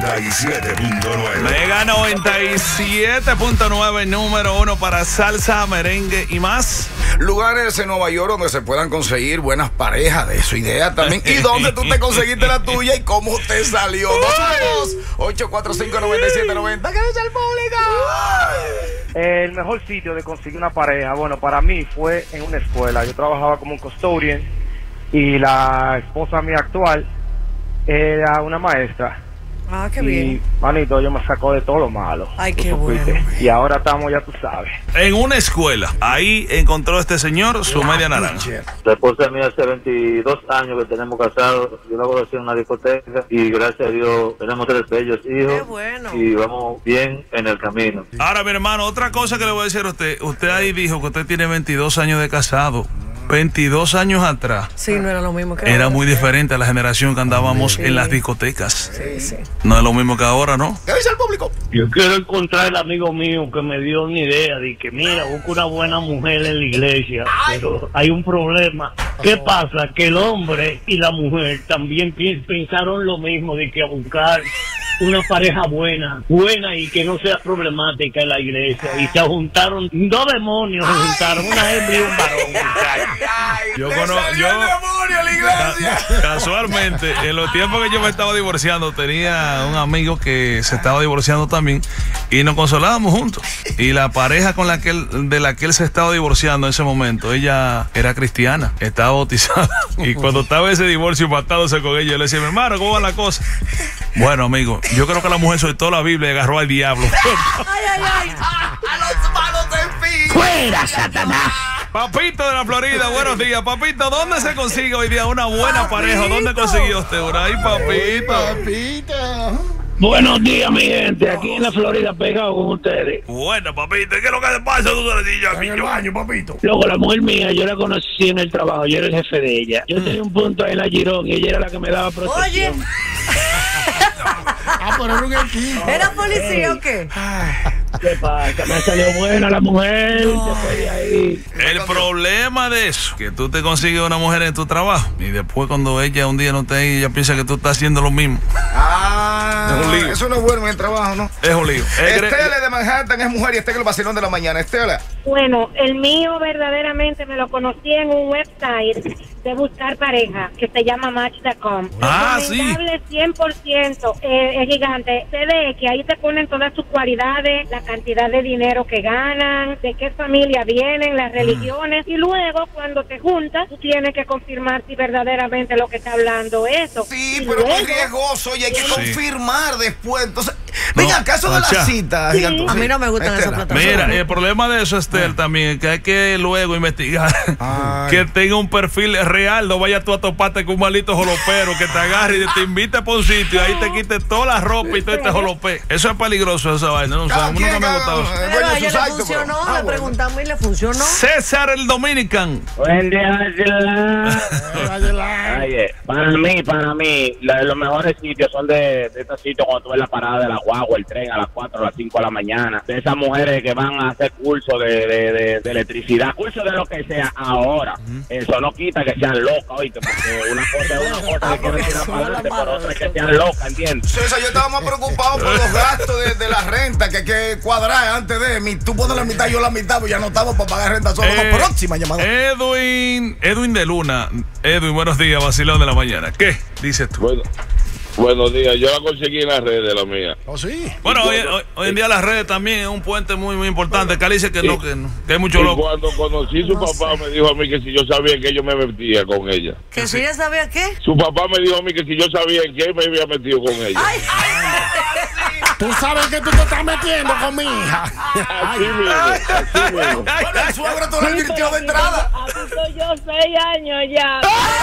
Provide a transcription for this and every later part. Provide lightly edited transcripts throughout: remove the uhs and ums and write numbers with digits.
97.9. Mega 97.9, número 1 para salsa, merengue y más. Lugares en Nueva York donde se puedan conseguir buenas parejas, de su idea también. ¿Y dónde tú te conseguiste la tuya y cómo te salió? 212-845-9790. ¿Qué dice el público? El mejor sitio de conseguir una pareja, bueno, para mí fue en una escuela. Yo trabajaba como un custodian y la esposa mía actual era una maestra. Ah, qué bien. Manito, yo me sacó de todo lo malo. Ay, qué bueno. Y ahora estamos, ya tú sabes. En una escuela, ahí encontró este señor su media naranja. La esposa mía hace 22 años que tenemos casados. Yo la conocí en una discoteca y gracias a Dios tenemos 3 bellos hijos. Qué bueno. Y vamos bien en el camino. Ahora, mi hermano, otra cosa que le voy a decir a usted. Usted ahí dijo que usted tiene 22 años de casado. 22 años atrás. Sí, no era lo mismo que Era ahora. muy diferente a la generación que andábamos en las discotecas. Sí, sí. No es lo mismo que ahora, ¿no? ¿Qué dice el público? Yo quiero encontrar el amigo mío que me dio una idea de que, mira, busca una buena mujer en la iglesia, pero hay un problema. ¿Qué pasa? Que el hombre y la mujer también pensaron lo mismo, de que a buscar una pareja buena y que no sea problemática en la iglesia. Y se juntaron 2 demonios, se juntaron una hembra y un varón. Yo conozco, casualmente, en los tiempos que yo me estaba divorciando, tenía un amigo que se estaba divorciando también y nos consolábamos juntos. Y la pareja con de la que él se estaba divorciando en ese momento, ella era cristiana, estaba bautizada. Y cuando estaba ese divorcio matándose con ella, yo le decía, mi hermano, ¿cómo va la cosa? Bueno, amigo, yo creo que la mujer soltó la Biblia y agarró al diablo. ¡A los malos del fin! ¡Fuera, Satanás! Papito de la Florida, buenos días. Papito, ¿dónde se consigue hoy día una buena pareja? ¿Dónde consiguió usted una? Ay, papito. Buenos días, mi gente. Aquí en la Florida, pegado con ustedes. Bueno, papito, ¿qué es lo que te pasa? Tú eres En el baño, papito. Luego, la mujer mía, yo la conocí en el trabajo. Yo era el jefe de ella. Yo tenía un punto ahí en la Girón y ella era la que me daba protección. Oye. Pero era un equipo. ¿Era policía o qué? ¿Qué pasa? Me salió buena la mujer. Después de ahí. El problema de eso, que tú te consigues una mujer en tu trabajo y después cuando ella un día no está ahí, ella piensa que tú estás haciendo lo mismo. Ah, Es un lío. eso no es bueno en el trabajo, ¿no? Es un lío. Estela de Manhattan es mujer y está en el vacilón de la mañana. Estela. Bueno, el mío verdaderamente me lo conocí en un website de buscar pareja que se llama Match.com. Ah, sí. Recomendable 100%, es gigante. Se ve que ahí te ponen todas sus cualidades, la cantidad de dinero que ganan, de qué familia vienen, las religiones, y luego cuando te juntas, tú tienes que confirmar si verdaderamente lo que está hablando es eso. Sí, Y pero es luego, muy riesgoso y hay que Sí. confirmar después. Entonces, No, venga, caso de la Acha. cita. Sí. Gigante. A mí no me gustan esas Estela. plataformas. Mira, el problema de eso, Estel, también es que hay que luego investigar Ay. que tenga un perfil real. No vayas tú a toparte con un maldito jolopero que te agarre y te invite por un sitio y ahí te quite toda la ropa y todo este jolopé. Eso es peligroso, esa vaina. No sé, a mí nunca me ha gustado eso. Pero a ella le funcionó, le preguntamos y le funcionó. César el Dominican. Buen día, Oye, para mí, los mejores sitios son de estos sitios cuando tú ves la parada de la guagua, el tren a las 4 o las 5 de la mañana. De esas mujeres que van a hacer curso de electricidad, curso de lo que sea ahora. Eso no quita que sean locas, oíste, porque una cosa es una cosa que quieren tirar para adelante, pero otra es que sean locas, ¿entiendes? César, yo estaba más preocupado por los gastos de la renta que hay que cuadrar antes de mí. Tú pones la mitad, yo la mitad, pues ya no estamos para pagar renta solo. Próxima llamada. Edwin de Luna. Edwin, buenos días, vacilón de la mañana. ¿Qué dices tú? Bueno, buenos días, yo la conseguí en las redes, la mía. ¿Oh, sí? Bueno, hoy en día las redes también es un puente muy, muy importante. Cali dice que no, que hay mucho Y loco. cuando conocí a su papá, me dijo a mí que si yo sabía que yo me metía con ella. ¿Que si ella sabía qué? Su papá me dijo a mí que si yo sabía en qué me había metido con ella. Ay, Tú sabes que tú te estás metiendo con mi hija. Así mismo, así mismo. Bueno, el suegro tú le advirtió de entrada. Aquí estoy yo 6 años ya.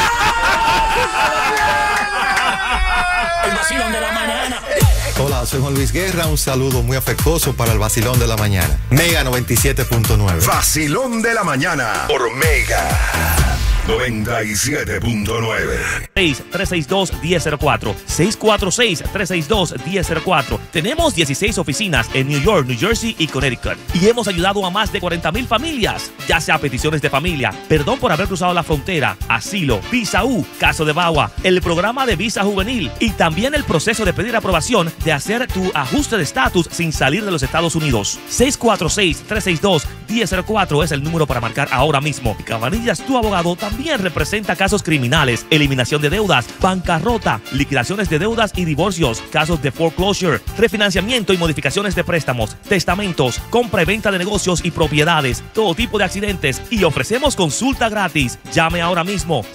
El vacilón de la mañana. Hola, soy Juan Luis Guerra. Un saludo muy afectuoso para el vacilón de la mañana. Mega 97.9. Vacilón de la mañana por Mega. 97.9. 362-1004. 646-362-1004. Tenemos 16 oficinas en New York, New Jersey y Connecticut. Y hemos ayudado a más de 40,000 familias, ya sea peticiones de familia, perdón por haber cruzado la frontera, asilo, visa U, caso de VAWA, el programa de visa juvenil y también el proceso de pedir aprobación de hacer tu ajuste de estatus sin salir de los Estados Unidos. 646-362-1004 es el número para marcar ahora mismo. Cabanillas, tu abogado, también representa casos criminales, eliminación de deudas, bancarrota, liquidaciones de deudas y divorcios, casos de foreclosure, refinanciamiento y modificaciones de préstamos, testamentos, compra y venta de negocios y propiedades, todo tipo de accidentes, y ofrecemos consulta gratis. Llame ahora mismo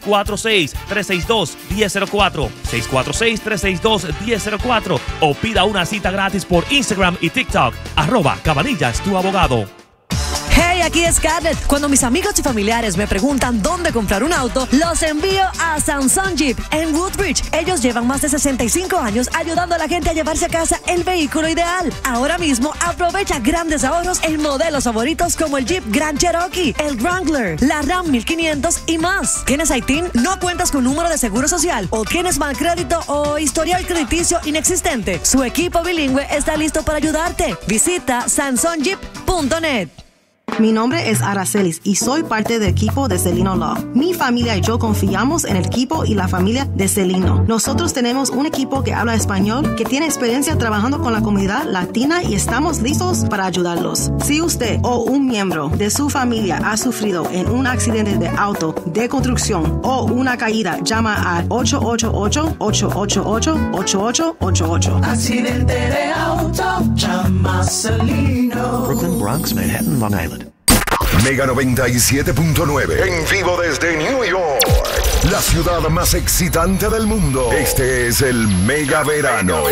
646-362-1004, 646-362-1004 o pida una cita gratis por Instagram y TikTok, @Cabanillas tu abogado. Hey, aquí es Scarlett. Cuando mis amigos y familiares me preguntan dónde comprar un auto, los envío a Sansón Jeep en Woodbridge. Ellos llevan más de 65 años ayudando a la gente a llevarse a casa el vehículo ideal. Ahora mismo aprovecha grandes ahorros en modelos favoritos como el Jeep Grand Cherokee, el Wrangler, la Ram 1500 y más. ¿Tienes ITIN? ¿No cuentas con número de seguro social? ¿O tienes mal crédito o historial crediticio inexistente? Su equipo bilingüe está listo para ayudarte. Visita sansonjeep.net. Mi nombre es Aracelis y soy parte del equipo de Celino Law. Mi familia y yo confiamos en el equipo y la familia de Celino. Nosotros tenemos un equipo que habla español, que tiene experiencia trabajando con la comunidad latina y estamos listos para ayudarlos. Si usted o un miembro de su familia ha sufrido en un accidente de auto, de construcción o una caída, llama al 888-888-8888. Accidente de auto, llama a Celino. Brooklyn, Bronx, Manhattan, Long Island. Mega 97.9. En vivo desde New York. La ciudad más excitante del mundo. Este es el Mega Verano.